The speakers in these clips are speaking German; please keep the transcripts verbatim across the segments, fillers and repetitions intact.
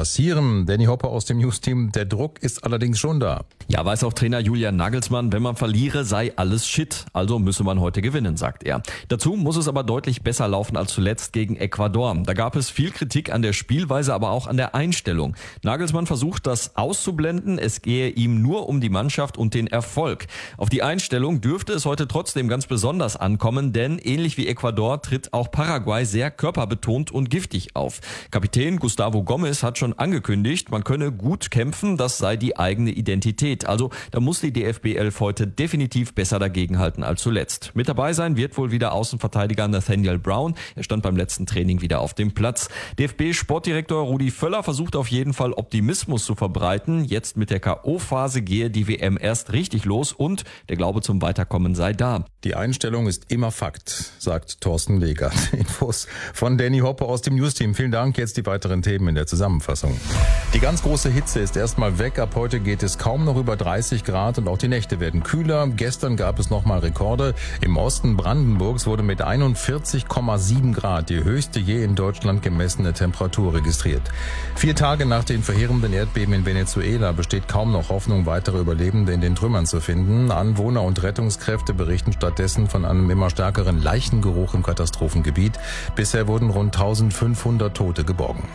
passieren. Danny Hopper aus dem News-Team. Der Druck ist allerdings schon da. Ja, weiß auch Trainer Julian Nagelsmann, wenn man verliere, sei alles Shit. Also müsse man heute gewinnen, sagt er. Dazu muss es aber deutlich besser laufen als zuletzt gegen Ecuador. Da gab es viel Kritik an der Spielweise, aber auch an der Einstellung. Nagelsmann versucht, das auszublenden. Es gehe ihm nur um die Mannschaft und den Erfolg. Auf die Einstellung dürfte es heute trotzdem ganz besonders ankommen, denn ähnlich wie Ecuador tritt auch Paraguay sehr körperbetont und giftig auf. Kapitän Gustavo Gomez hat schon angekündigt, man könne gut kämpfen, das sei die eigene Identität. Also da muss die D F B elf heute definitiv besser dagegenhalten als zuletzt. Mit dabei sein wird wohl wieder Außenverteidiger Nathaniel Brown. Er stand beim letzten Training wieder auf dem Platz. D F B-Sportdirektor Rudi Völler versucht auf jeden Fall Optimismus zu verbreiten. Jetzt mit der K O-Phase gehe die W M erst richtig los und der Glaube zum Weiterkommen sei da. Die Einstellung ist immer Fakt, sagt Thorsten Legert. Infos von Danny Hopper aus dem News-Team. Vielen Dank. Jetzt die weiteren Themen in der Zusammenfassung. Die ganz große Hitze ist erstmal weg. Ab heute geht es kaum noch über dreißig Grad und auch die Nächte werden kühler. Gestern gab es nochmal Rekorde. Im Osten Brandenburgs wurde mit einundvierzig Komma sieben Grad die höchste je in Deutschland gemessene Temperatur registriert. Vier Tage nach den verheerenden Erdbeben in Venezuela besteht kaum noch Hoffnung, weitere Überlebende in den Trümmern zu finden. Anwohner und Rettungskräfte berichten stattdessen von einem immer stärkeren Leichengeruch im Katastrophengebiet. Bisher wurden rund eintausendfünfhundert Tote geborgen.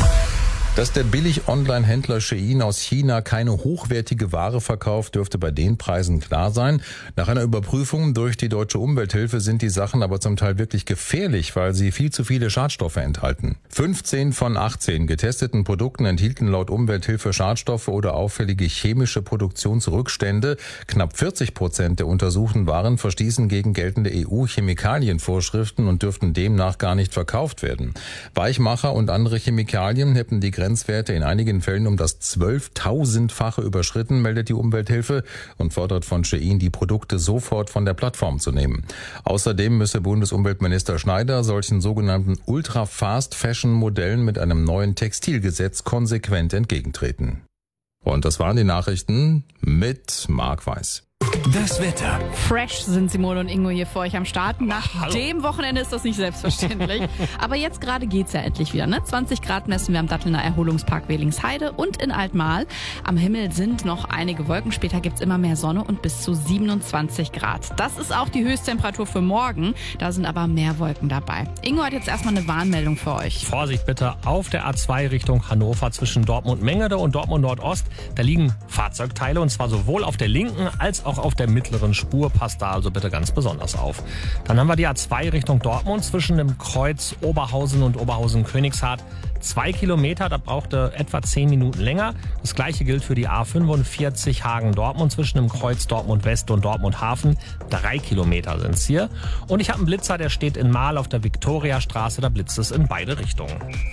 Dass der Billig-Online-Händler Shein aus China keine hochwertige Ware verkauft, dürfte bei den Preisen klar sein. Nach einer Überprüfung durch die Deutsche Umwelthilfe sind die Sachen aber zum Teil wirklich gefährlich, weil sie viel zu viele Schadstoffe enthalten. fünfzehn von achtzehn getesteten Produkten enthielten laut Umwelthilfe Schadstoffe oder auffällige chemische Produktionsrückstände. Knapp vierzig Prozent der untersuchten Waren verstießen gegen geltende E U-Chemikalienvorschriften und dürften demnach gar nicht verkauft werden. Weichmacher und andere Chemikalien hätten die Grenzwerte in einigen Fällen um das zwölftausendfache überschritten, meldet die Umwelthilfe und fordert von Shein, die Produkte sofort von der Plattform zu nehmen. Außerdem müsse Bundesumweltminister Schneider solchen sogenannten Ultra-Fast-Fashion-Modellen mit einem neuen Textilgesetz konsequent entgegentreten. Und das waren die Nachrichten mit Marc Weiß. Das Wetter. Fresh sind Simone und Ingo hier für euch am Start. Nach Hallo. dem Wochenende ist das nicht selbstverständlich. Aber jetzt gerade geht's ja endlich wieder. Ne? zwanzig Grad messen wir am Dattelner Erholungspark Welingsheide und in Altmahl. Am Himmel sind noch einige Wolken. Später gibt's immer mehr Sonne und bis zu siebenundzwanzig Grad. Das ist auch die Höchsttemperatur für morgen. Da sind aber mehr Wolken dabei. Ingo hat jetzt erstmal eine Warnmeldung für euch. Vorsicht bitte auf der A zwei Richtung Hannover zwischen Dortmund-Mengede und Dortmund-Nordost. Da liegen Fahrzeugteile und zwar sowohl auf der linken als auch auf der mittleren Spur. Passt da also bitte ganz besonders auf. Dann haben wir die A zwei Richtung Dortmund zwischen dem Kreuz Oberhausen und Oberhausen-Königshardt. Zwei Kilometer, da brauchte etwa zehn Minuten länger. Das gleiche gilt für die A fünfundvierzig Hagen-Dortmund zwischen dem Kreuz Dortmund-West und Dortmund-Hafen. Drei Kilometer sind es hier. Und ich habe einen Blitzer, der steht in Mahl auf der Viktoriastraße. Da blitzt es in beide Richtungen.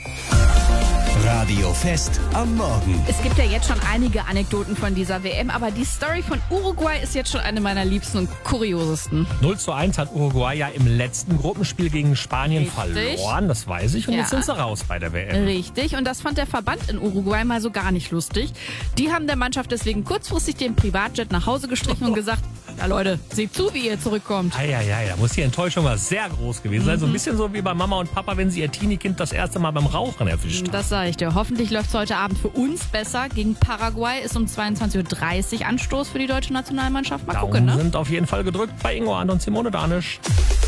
Radio Fest am Morgen. Es gibt ja jetzt schon einige Anekdoten von dieser W M, aber die Story von Uruguay ist jetzt schon eine meiner liebsten und kuriosesten. null zu eins hat Uruguay ja im letzten Gruppenspiel gegen Spanien Richtig. verloren, das weiß ich. Und Ja. jetzt sind sie raus bei der W M. Richtig, und das fand der Verband in Uruguay mal so gar nicht lustig. Die haben der Mannschaft deswegen kurzfristig den Privatjet nach Hause gestrichen und gesagt, ja Leute, seht zu, wie ihr zurückkommt. Eieiei, da muss die Enttäuschung mal sehr groß gewesen sein. So ein bisschen so wie bei Mama und Papa, wenn sie ihr Teenie-Kind das erste Mal beim Rauchen erwischt haben. Das sage ich dir. Hoffentlich läuft es heute Abend für uns besser. Gegen Paraguay ist um zweiundzwanzig Uhr dreißig Anstoß für die deutsche Nationalmannschaft. Mal gucken, Daumen ne? sind auf jeden Fall gedrückt bei Ingo Arndt und Simone Danisch.